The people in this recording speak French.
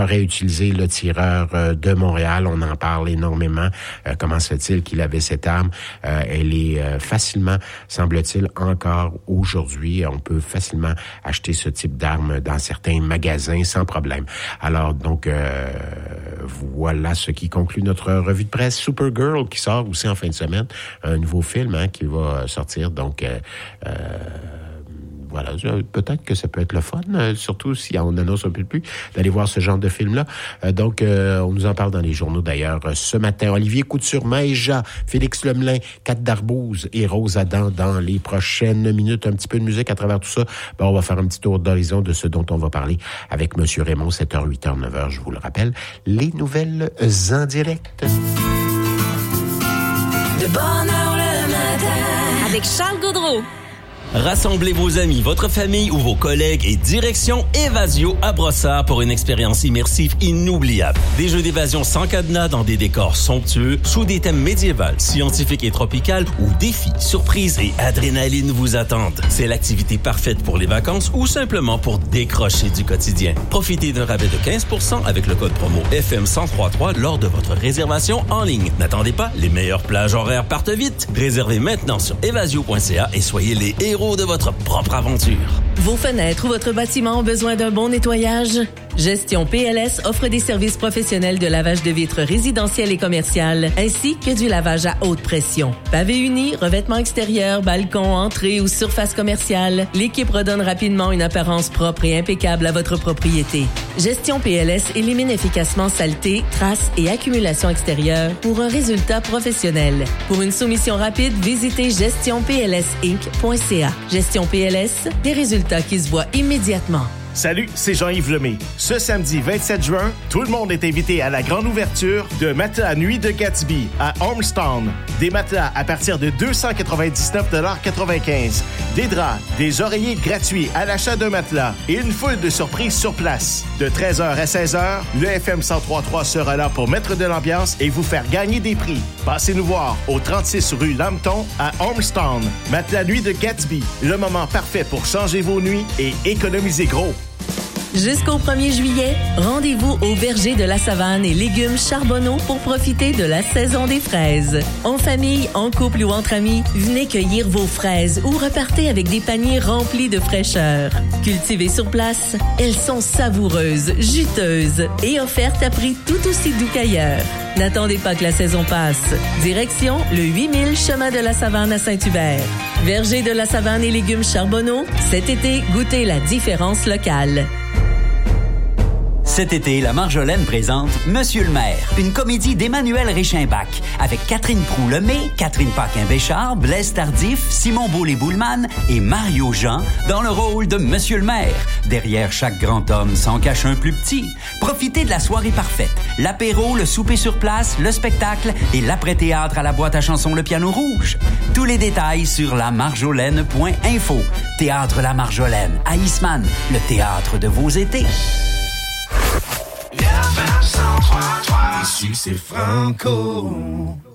aurait utilisé le tireur de Montréal. On en parle énormément. Comment se fait-il qu'il avait cette arme? Elle est facilement, semble-t-il, encore aujourd'hui. On peut facilement acheter ce type d'arme dans certains magasins sans problème. Alors, donc, voilà ce qui conclut notre revue de presse. Supergirl qui sort aussi en fin de semaine. Un nouveau film qui va sortir. Donc, voilà, peut-être que ça peut être le fun, surtout si on annonce un peu plus, d'aller voir ce genre de film-là. Donc, on nous en parle dans les journaux d'ailleurs ce matin. Olivier Couture, Maïja, Félix Lemelin, Kat Darbouze et Rose Adam dans les prochaines minutes. Un petit peu de musique à travers tout ça. Ben, on va faire un petit tour d'horizon de ce dont on va parler avec Monsieur Raymond, 7h, 8h, 9h, je vous le rappelle. Les nouvelles en direct. De bonne heure le matin. Avec Charles Gaudreau. Rassemblez vos amis, votre famille ou vos collègues et direction Évasio à Brossard pour une expérience immersive inoubliable. Des jeux d'évasion sans cadenas dans des décors somptueux, sous des thèmes médiévals, scientifiques et tropicales où défis, surprises et adrénaline vous attendent. C'est l'activité parfaite pour les vacances ou simplement pour décrocher du quotidien. Profitez d'un rabais de 15% avec le code promo FM1033 lors de votre réservation en ligne. N'attendez pas, les meilleures plages horaires partent vite. Réservez maintenant sur evasio.ca et soyez les héros de votre propre aventure. Vos fenêtres ou votre bâtiment ont besoin d'un bon nettoyage? Gestion PLS offre des services professionnels de lavage de vitres résidentielles et commerciales, ainsi que du lavage à haute pression. Pavé uni, revêtement extérieur, balcon, entrée ou surface commerciale, l'équipe redonne rapidement une apparence propre et impeccable à votre propriété. Gestion PLS élimine efficacement saleté, traces et accumulation extérieure pour un résultat professionnel. Pour une soumission rapide, visitez gestionplsinc.ca. Gestion PLS, des résultats qui se voient immédiatement. Salut, c'est Jean-Yves Lemay. Ce samedi 27 juin, tout le monde est invité à la grande ouverture de Matelas Nuit de Gatsby à Ormstown. Des matelas à partir de 299,95 $. Des draps, des oreillers gratuits à l'achat d'un matelas et une foule de surprises sur place. De 13h à 16h, le FM 1033 sera là pour mettre de l'ambiance et vous faire gagner des prix. Passez nous voir au 36 rue Lambton à Ormstown. Matelas Nuit de Gatsby, le moment parfait pour changer vos nuits et économiser gros. Jusqu'au 1er juillet, rendez-vous au verger de la Savane et légumes Charbonneau pour profiter de la saison des fraises. En famille, en couple ou entre amis, venez cueillir vos fraises ou repartez avec des paniers remplis de fraîcheur. Cultivées sur place, elles sont savoureuses, juteuses et offertes à prix tout aussi doux qu'ailleurs. N'attendez pas que la saison passe. Direction le 8000 chemin de la Savane à Saint-Hubert. Verger de la Savane et légumes Charbonneau, cet été, goûtez la différence locale. Cet été, la Marjolaine présente Monsieur le maire, une comédie d'Emmanuel Réchimbach avec Catherine Proulx-Lemay, Catherine Paquin-Béchard, Blaise Tardif, Simon Boulay-Boulman et Mario Jean dans le rôle de Monsieur le maire. Derrière chaque grand homme s'en cache un plus petit. Profitez de la soirée parfaite. L'apéro, le souper sur place, le spectacle et l'après-théâtre à la boîte à chansons Le Piano Rouge. Tous les détails sur lamarjolaine.info. Théâtre La Marjolaine, à Eastman, le théâtre de vos étés. FM 1033, ici c'est Franco.